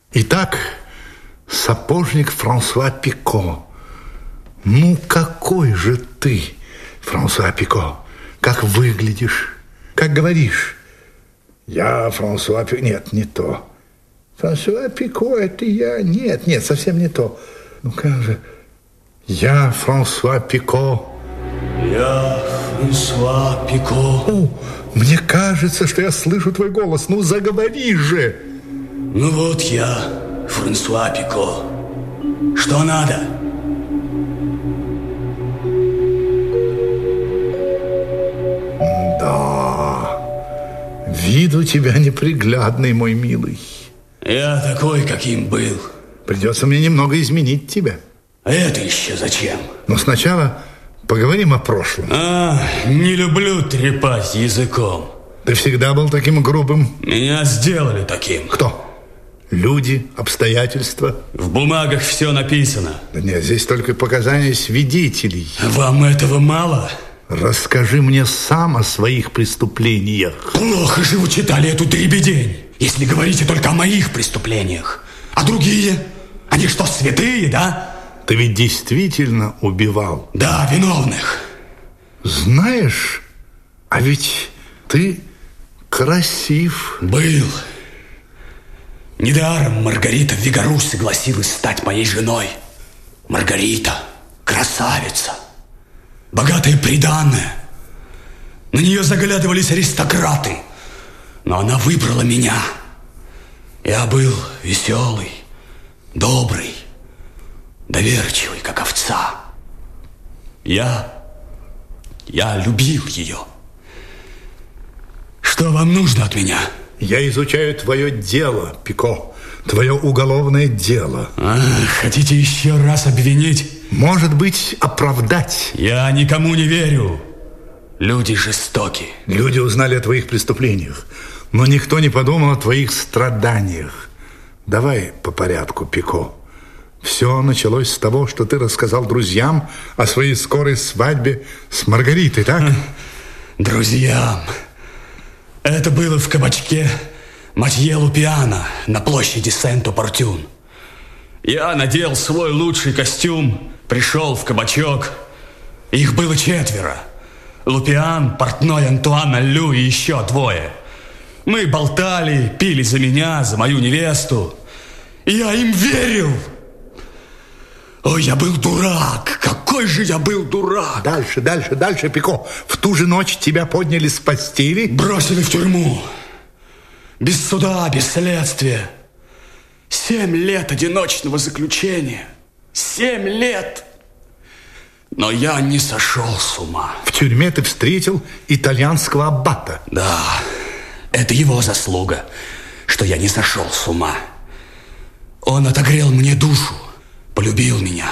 Итак, сапожник Франсуа Пико. Ну, какой же ты, Франсуа Пико? Как выглядишь? Как говоришь? Я Франсуа Пико... Нет, не то. Франсуа Пико, это я... Нет, совсем не то. Ну, как же... Я Франсуа Пико. Я Франсуа Пико. О, мне кажется, что я слышу твой голос. Ну, заговори же. Ну вот я, Франсуа Пико. Что надо? Да, вид у тебя неприглядный, мой милый. Я такой, каким был. Придется мне немного изменить тебя. А это еще зачем? Но сначала поговорим о прошлом. Не люблю трепать языком. Ты всегда был таким грубым. Меня сделали таким. Кто? Люди, обстоятельства? В бумагах все написано. Да нет, здесь только показания свидетелей. Вам этого мало? Расскажи мне сам о своих преступлениях. Плохо же вы читали эту дребедень, если говорите только о моих преступлениях. А другие? Они что, святые, да? Ты ведь действительно убивал? Да, виновных. Знаешь, а ведь ты красив. Был. Недаром Маргарита Вигару согласилась стать моей женой. Маргарита, красавица, богатая приданое. На нее заглядывались аристократы, но она выбрала меня. Я был веселый, добрый, доверчивый, как овца. Я любил ее. Что вам нужно от меня? Я изучаю твое дело, Пико. Твое уголовное дело. Хотите еще раз обвинить? Может быть, оправдать. Я никому не верю. Люди жестоки. Люди узнали о твоих преступлениях, но никто не подумал о твоих страданиях. Давай по порядку, Пико. Все началось с того, что ты рассказал друзьям о своей скорой свадьбе с Маргаритой, так? Друзьям? Это было в кабачке Матье Лупиано на площади Сент-Опортюн. Я надел свой лучший костюм, пришел в кабачок. Их было 4. Лупиан, портной Антуан Аллю и еще 2. Мы болтали, пили за меня, за мою невесту. И я им верил. Ой, я был дурак. Какой же я был дурак. Дальше, Пико. В ту же ночь тебя подняли с постели. Бросили в тюрьму. Без суда, без следствия. 7 лет одиночного заключения. 7 лет. Но я не сошел с ума. В тюрьме ты встретил итальянского аббата. Да, это его заслуга, что я не сошел с ума. Он отогрел мне душу, полюбил меня.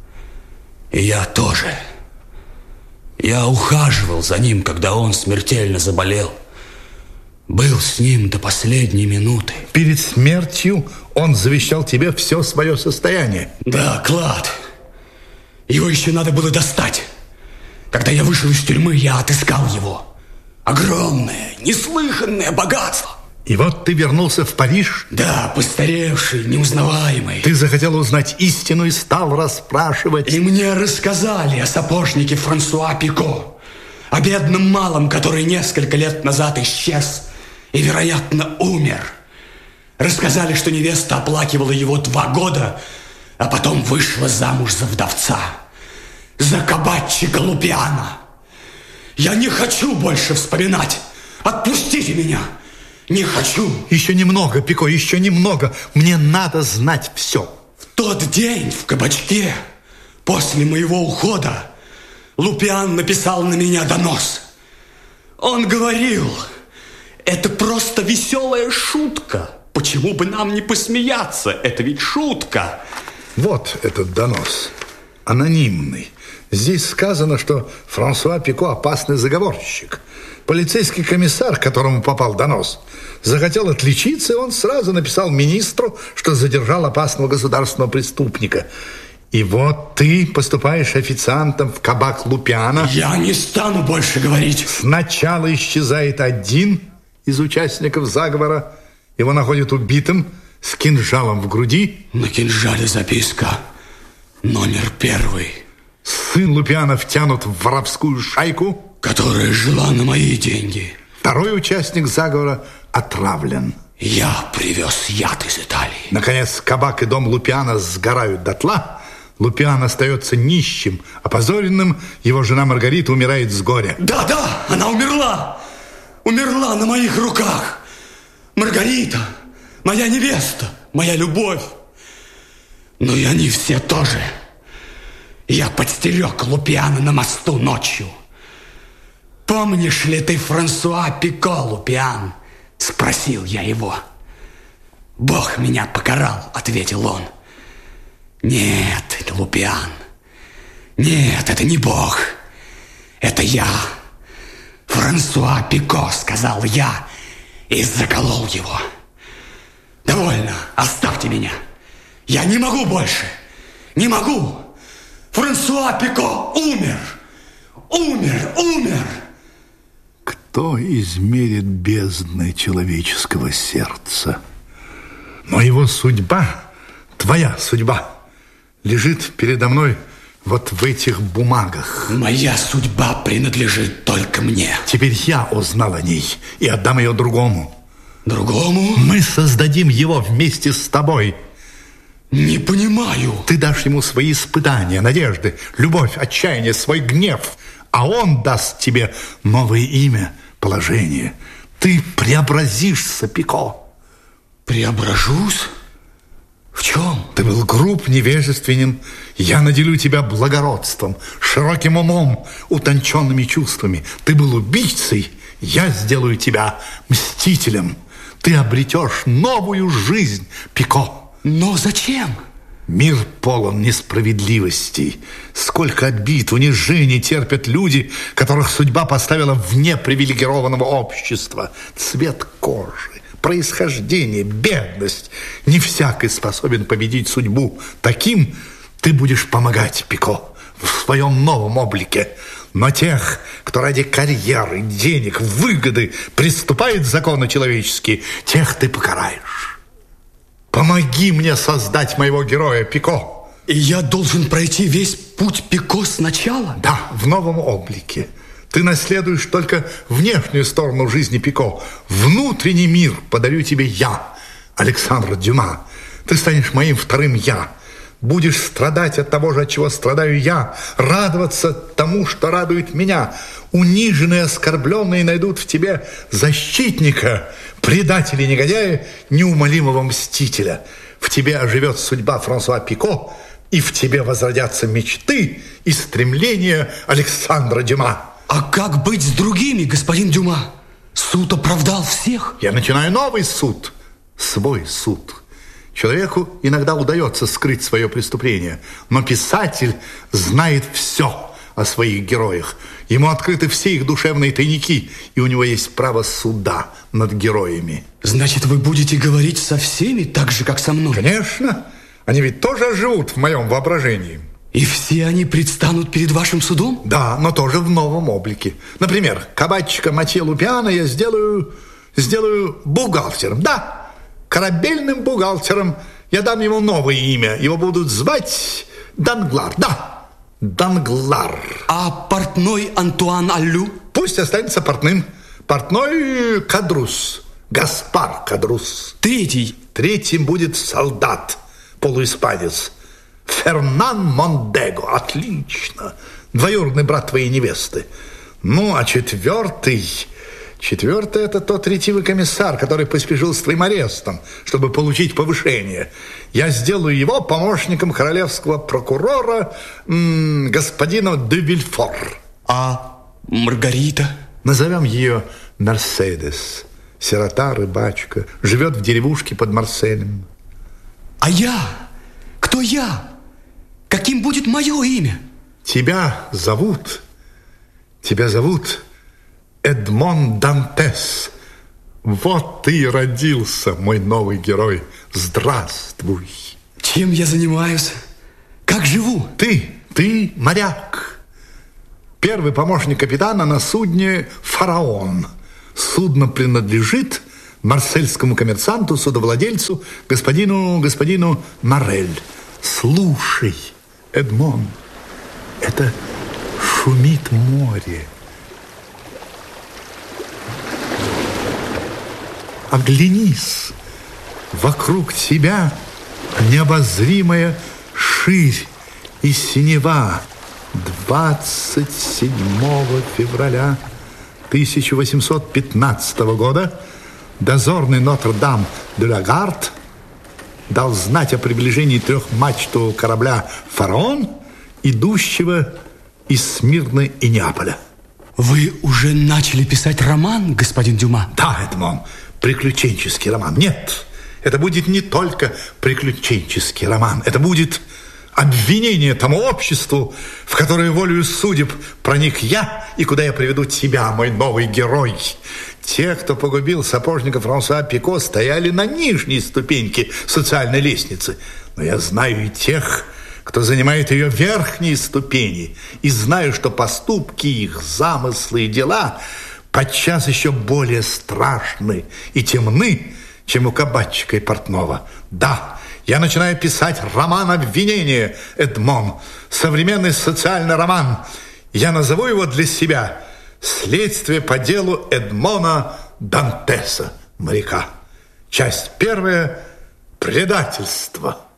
И я тоже. Я ухаживал за ним, когда он смертельно заболел. Был с ним до последней минуты. Перед смертью он завещал тебе все свое состояние. Да, клад. Его еще надо было достать. Когда я вышел из тюрьмы, я отыскал его. Огромное, неслыханное богатство. И вот ты вернулся в Париж? Да, постаревший, неузнаваемый. Ты захотел узнать истину и стал расспрашивать. И мне рассказали о сапожнике Франсуа Пико, о бедном малом, который несколько лет назад исчез и, вероятно, умер. Рассказали, что невеста оплакивала его 2 года, а потом вышла замуж за вдовца, за кабачика Лупиано. Я не хочу больше вспоминать. Отпустите меня. Не хочу. Еще немного, Пико, еще немного. Мне надо знать все. В тот день в кабачке, после моего ухода, Лупиан написал на меня донос. Он говорил, это просто веселая шутка. Почему бы нам не посмеяться? Это ведь шутка. Вот этот донос. Анонимный. Здесь сказано, что Франсуа Пико опасный заговорщик. Полицейский комиссар, к которому попал донос, захотел отличиться, и он сразу написал министру, что задержал опасного государственного преступника. И вот ты поступаешь официантом в кабак Лупиано. Я не стану больше говорить. Сначала исчезает один из участников заговора. Его находят убитым с кинжалом в груди. На кинжале записка номер 1. Сын Лупиана втянут в воровскую шайку, которая жила на мои деньги. Второй участник заговора отравлен. Я привез яд из Италии. Наконец, кабак и дом Лупиана сгорают дотла. Лупиан остается нищим, опозоренным. Его жена Маргарита умирает с горя. Да, она умерла. Умерла на моих руках. Маргарита, моя невеста, моя любовь. Но и они все тоже. Я подстерег Лупиана на мосту ночью. Помнишь ли ты Франсуа Пико, Лупиан? Спросил я его. Бог меня покарал, ответил он. Нет, Лупиан. Нет, это не Бог. Это я. Франсуа Пико, сказал я, и заколол его. Довольно, оставьте меня. Я не могу больше. Не могу. Франсуа Пико умер. Умер. Кто измерит бездны человеческого сердца? Но его судьба, твоя судьба, лежит передо мной вот в этих бумагах. Моя судьба принадлежит только мне. Теперь я узнал о ней и отдам ее другому. Другому? Мы создадим его вместе с тобой. Не понимаю. Ты дашь ему свои испытания, надежды, любовь, отчаяние, свой гнев, а он даст тебе новое имя, положение. Ты преобразишься, Пико. Преображусь? В чем? Ты был груб, невежественен. Я наделю тебя благородством, широким умом, утонченными чувствами. Ты был убийцей, я сделаю тебя мстителем. Ты обретешь новую жизнь, Пико. Но зачем? Мир полон несправедливостей. Сколько обид, унижений терпят люди, которых судьба поставила вне привилегированного общества. Цвет кожи, происхождение, бедность. Не всякий способен победить судьбу. Таким ты будешь помогать, Пико, в своем новом облике. Но тех, кто ради карьеры, денег, выгоды приступает к закону человеческие, тех ты покараешь. Помоги мне создать моего героя, Пико. И я должен пройти весь путь Пико сначала? Да, в новом облике. Ты наследуешь только внешнюю сторону жизни Пико. Внутренний мир подарю тебе я, Александр Дюма. Ты станешь моим вторым я. Будешь страдать от того же, от чего страдаю я, радоваться тому, что радует меня. Униженные, оскорбленные найдут в тебе защитника, предателя, негодяя, неумолимого мстителя. В тебе оживет судьба Франсуа Пико, и в тебе возродятся мечты и стремления Александра Дюма. А как быть с другими, господин Дюма? Суд оправдал всех. Я начинаю новый суд, свой суд. Человеку иногда удается скрыть свое преступление, но писатель знает все о своих героях. Ему открыты все их душевные тайники, и у него есть право суда над героями. Значит, вы будете говорить со всеми так же, как со мной? Конечно. Они ведь тоже живут в моем воображении. И все они предстанут перед вашим судом? Да, но тоже в новом облике. Например, кабачика Матье Лупиана я сделаю бухгалтером. Да, корабельным бухгалтером. Я дам ему новое имя. Его будут звать Данглар. Да, Данглар. А портной Антуан Аллю? Пусть останется портным. Портной Кадрус. Гаспар Кадрус. Третьим будет солдат, полуиспанец. Фернан Мондего. Отлично. Двоюродный брат твоей невесты. Ну, а четвертый это тот ретивый комиссар, который поспешил с твоим арестом, чтобы получить повышение. Я сделаю его помощником королевского прокурора господина де Вильфор. А Маргарита? Назовем ее Мерседес. Сирота, рыбачка, живет в деревушке под Марселем. А я? Кто я? Каким будет мое имя? Тебя зовут Эдмон Дантес. Вот ты и родился, мой новый герой. Здравствуй. Чем я занимаюсь? Как живу? Ты моряк. Первый помощник капитана на судне «Фараон». Судно принадлежит марсельскому коммерсанту, судовладельцу, господину Моррель. Слушай, Эдмон, это шумит море. Оглянись, вокруг тебя необозримая ширь и синева. 27 февраля 1815 года дозорный Нотр-Дам-де-ла-Гард дал знать о приближении трехмачтового корабля «Фараон», идущего из Смирны и Неаполя. Вы уже начали писать роман, господин Дюма? Да, Эдмон, приключенческий роман. Нет, это будет не только приключенческий роман. Это будет обвинение тому обществу, в которое волею судеб проник я, и куда я приведу тебя, мой новый герой. Те, кто погубил сапожника Франсуа Пико, стояли на нижней ступеньке социальной лестницы. Но я знаю и тех, кто занимает ее верхние ступени, и знаю, что поступки их, замыслы и дела подчас еще более страшны и темны, чем у кабачика и портного. Да, я начинаю писать роман обвинения, Эдмон, современный социальный роман. Я назову его для себя «Следствие по делу Эдмона Дантеса, моряка». Часть первая. Предательство.